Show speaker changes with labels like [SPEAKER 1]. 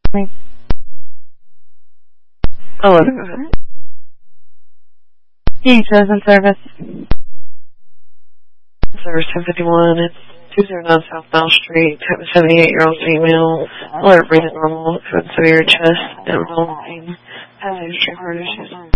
[SPEAKER 1] Oh, go ahead.
[SPEAKER 2] Yeah, chosen service.
[SPEAKER 1] Service 1051, it's 209 South Mile Street, type of 78-year-old female, alert breathing normal, fluid severe chest, abdominal pain, has history of heart issues.